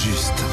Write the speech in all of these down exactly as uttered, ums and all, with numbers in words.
juste.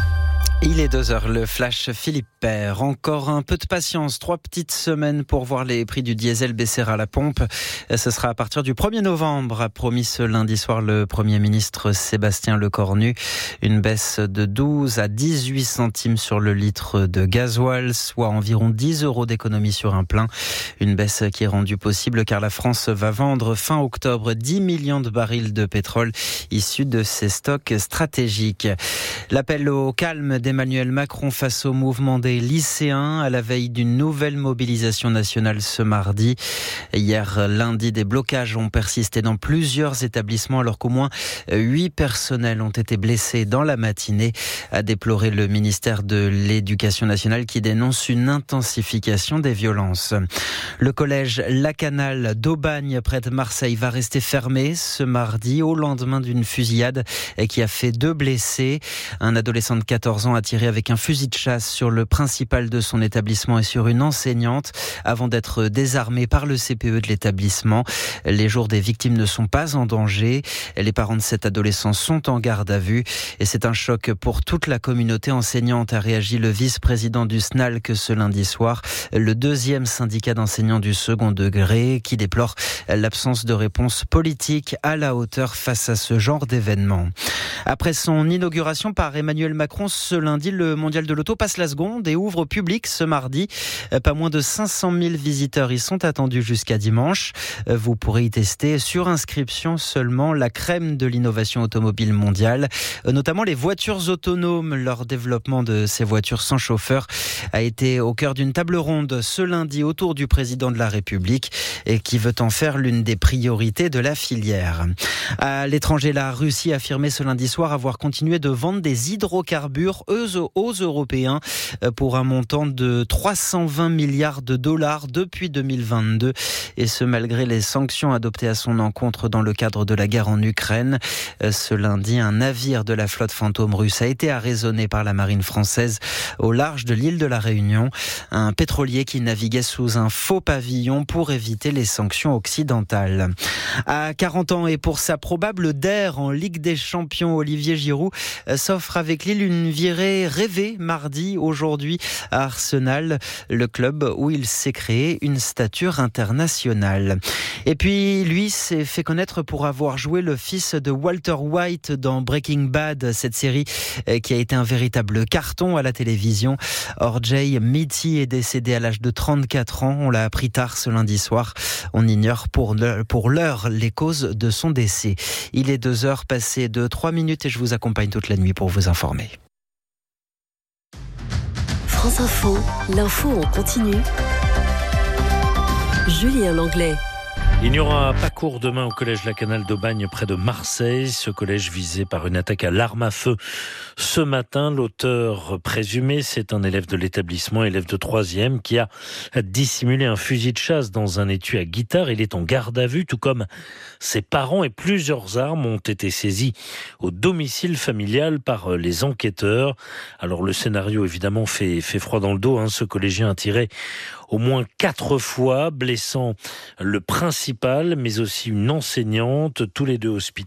Il est deux heures, le flash Philippe Père. Encore un peu de patience, trois petites semaines pour voir les prix du diesel baisser à la pompe. Ce sera à partir du premier novembre, a promis ce lundi soir le Premier ministre Sébastien Lecornu. Une baisse de douze à dix-huit centimes sur le litre de gasoil, soit environ dix euros d'économie sur un plein. Une baisse qui est rendue possible car la France va vendre fin octobre dix millions de barils de pétrole issus de ses stocks stratégiques. L'appel au calme d'Emmanuel Macron face au mouvement des lycéens à la veille d'une nouvelle mobilisation nationale ce mardi. Hier lundi, des blocages ont persisté dans plusieurs établissements alors qu'au moins huit personnels ont été blessés dans la matinée, a déploré le ministère de l'Éducation nationale qui dénonce une intensification des violences. Le collège Lacanal d'Aubagne près de Marseille va rester fermé ce mardi au lendemain d'une fusillade qui a fait deux blessés. Un adolescent de quatorze ans a tiré avec un fusil de chasse sur le principal de son établissement et sur une enseignante avant d'être désarmé par le C P E de l'établissement. Les jours des victimes ne sont pas en danger. Les parents de cet adolescent sont en garde à vue et c'est un choc pour toute la communauté enseignante, a réagi le vice-président du S N A L C ce lundi soir, le deuxième syndicat d'enseignants du second degré qui déplore l'absence de réponse politique à la hauteur face à ce genre d'événement. Après son inauguration par Emmanuel Macron ce lundi, le mondial de l'auto passe la seconde et ouvre au public ce mardi. Pas moins de cinq cent mille visiteurs y sont attendus jusqu'à dimanche. Vous pourrez y tester sur inscription seulement la crème de l'innovation automobile mondiale, notamment les voitures autonomes. Leur développement de ces voitures sans chauffeur a été au cœur d'une table ronde ce lundi autour du président de la République et qui veut en faire l'une des priorités de la filière. À l'étranger, la Russie a affirmé ce lundi soir avoir continué de vendre des hydrocarbures aux Européens pour un montant de trois cent vingt milliards de dollars depuis deux mille vingt-deux, et ce malgré les sanctions adoptées à son encontre dans le cadre de la guerre en Ukraine. Ce lundi, un navire de la flotte fantôme russe a été arraisonné par la marine française au large de l'île de la Réunion. Un pétrolier qui naviguait sous un faux pavillon pour éviter les sanctions occidentales. À quarante ans et pour sa probable D E R en Ligue des Champions, Olivier Giroud s'offre avec Lille une virée rêvée mardi, aujourd'hui à Arsenal, le club où il s'est créé une stature internationale. Et puis lui s'est fait connaître pour avoir joué le fils de Walter White dans Breaking Bad, cette série qui a été un véritable carton à la télévision. O J Mitty est décédé à l'âge de trente-quatre ans, on l'a appris tard ce lundi soir. On ignore pour l'heure les causes de son décès. Il est deux heures passées de trois minutes et je vous accompagne toute la nuit pour vous informer. France Info, l'info en continu. Julien Langlais. Il n'y aura pas cours demain au collège Lacanal d'Aubagne près de Marseille. Ce collège visé par une attaque à l'arme à feu ce matin. L'auteur présumé, c'est un élève de l'établissement, élève de troisième, qui a dissimulé un fusil de chasse dans un étui à guitare. Il est en garde à vue, tout comme ses parents, et plusieurs armes ont été saisies au domicile familial par les enquêteurs. Alors le scénario évidemment fait, fait froid dans le dos. Hein. Ce collégien a tiré au moins quatre fois, blessant le principal, mais aussi une enseignante, tous les deux hospitalisés.